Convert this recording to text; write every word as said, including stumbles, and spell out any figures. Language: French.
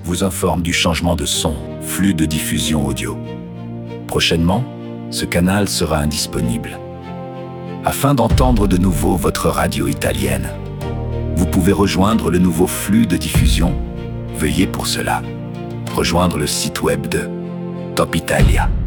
vous informe du changement de son, flux de diffusion audio. Prochainement, ce canal sera indisponible. Afin d'entendre de nouveau votre radio italienne, vous pouvez rejoindre le nouveau flux de diffusion. Veuillez pour cela rejoindre le site web de Top Italia.